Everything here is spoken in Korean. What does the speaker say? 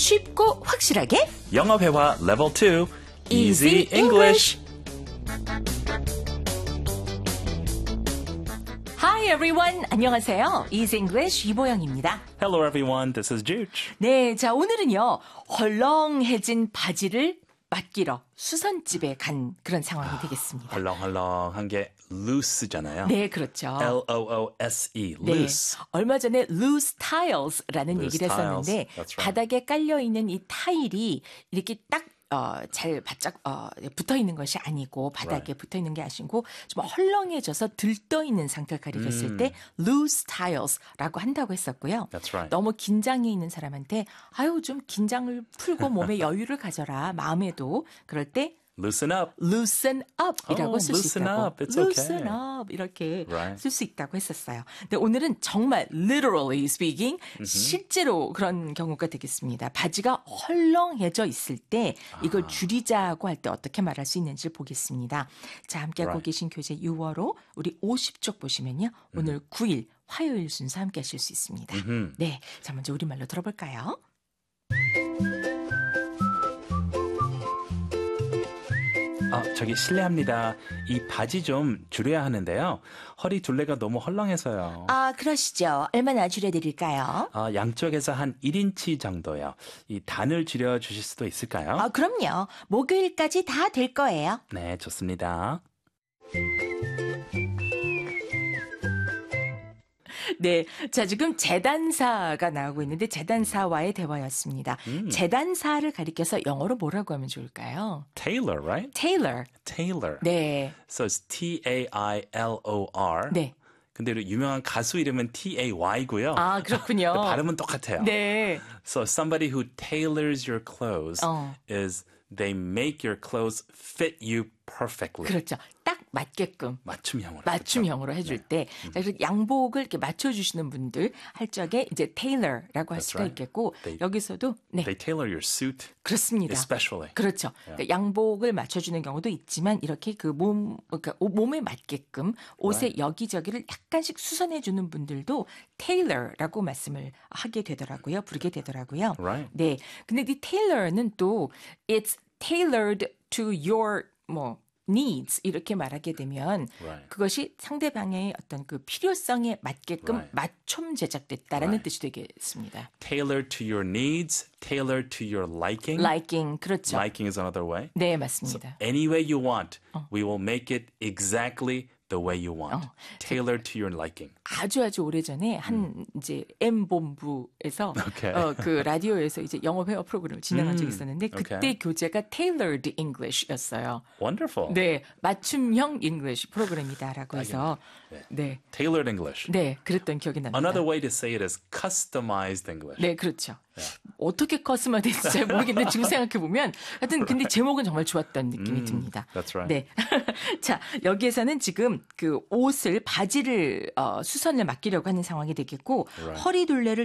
쉽고 확실하게 영어 회화 level 2 Easy English. Hi everyone. 안녕하세요. Easy English 이보영입니다. Hello everyone, this is Jude. 네, 자 오늘은요. 헐렁해진 바지를 맡기러 수선집에 간 그런 상황이 되겠습니다. 헐렁헐렁한 게 loose잖아요. 네, 그렇죠. L-O-O-S-E, loose. 네, 얼마 전에 loose tiles라는 Loose 얘기를 tiles. 했었는데 That's right. 바닥에 깔려있는 이 타일이 이렇게 딱 잘 바짝 붙어 있는 것이 아니고 바닥에 붙어 있는 게 아니고 좀 헐렁해져서 들떠 있는 상태를 가리켰을 때 loose tiles라고 한다고 했었고요. That's right. 너무 긴장해 있는 사람한테 아유 좀 긴장을 풀고 몸에 여유를 가져라 마음에도 그럴 때 Loosen up. loosen up이라고 쓸 수 loosen 있다고. up. It's loosen okay. up 이렇게 Right. 쓸 수 있다고 했었어요. 근데 오늘은 정말 literally speaking 실제로 그런 경우가 되겠습니다. 바지가 헐렁해져 있을 때 이걸 줄이자고 할 때 어떻게 말할 수 있는지 보겠습니다. 자, 함께하고 Right. 계신 교재 6월호 우리 50쪽 보시면요. 오늘 9일 화요일 순서 함께 하실 수 있습니다. 네, 자 먼저 우리말로 들어볼까요? 저기 실례합니다. 이 바지 좀 줄여야 하는데요. 허리 둘레가 너무 헐렁해서요. 아, 그러시죠. 얼마나 줄여드릴까요? 양쪽에서 한 1인치 정도요. 이 단을 줄여 주실 수도 있을까요? 아, 그럼요. 목요일까지 다 될 거예요. 네, 좋습니다. 네. 자, 지금 재단사가 나오고 있는데 재단사와의 대화였습니다. 재단사를 가리켜서 영어로 뭐라고 하면 좋을까요? Tailor, right? Tailor. Tailor. 네. So it's T-A-I-L-O-R. 네. 근데 유명한 가수 이름은 T-A-Y고요. 아, 그렇군요. 발음은 똑같아요. 네. So somebody who tailors your clothes is they make your clothes fit you perfectly. 그렇죠. 딱 맞게끔. 맞춤형으로. 맞춤형으로 해줄 때. 자, 그래서 양복을 이렇게 맞춰주시는 분들 할 적에 이제 tailor라고 할 That's 수가 right. 있겠고, 여기서도, 네. They tailor your suit 그렇습니다. especially. 그렇죠. 그러니까 양복을 맞춰주는 경우도 있지만 이렇게 그 그러니까 몸에 맞게끔 옷의 여기저기를 약간씩 수선해주는 분들도 tailor라고 말씀을 하게 되더라고요. 부르게 되더라고요. Right. 네. 근데 이 tailor는 또 it's tailored to your needs 이렇게 말하게 되면 Right. 그것이 상대방의 어떤 그 필요성에 맞게끔 Right. 맞춤 제작됐다라는 Right. 뜻이 되겠습니다. Tailored to your needs, tailored to your liking. liking 그렇죠. Liking is another way. 네, 맞습니다. Any way you want, we will make it exactly the way you want. Tailored to your liking. 아주 오래전에 한 이제 M본부에서 Okay. 그 라디오에서 이제 영어 회화 프로그램을 진행한 적이 있었는데 그때 Okay. 교재가 Tailored English였어요. Wonderful. 네, 맞춤형 English 프로그램이다라고 해서 네, Tailored English. 네, 그랬던 기억이 납니다. Another way to say it is customized English. 네, 그렇죠. 어떻게 커스터마이즈인지 잘 모르겠는데 지금 생각해 보면 하여튼 근데 제목은 정말 좋았던 느낌이 듭니다. That's right. 네. 자, 여기에서는 지금 그 옷을 바지를 수선을 맡기려고 하는 상황이 되겠고 Right. 허리 둘레를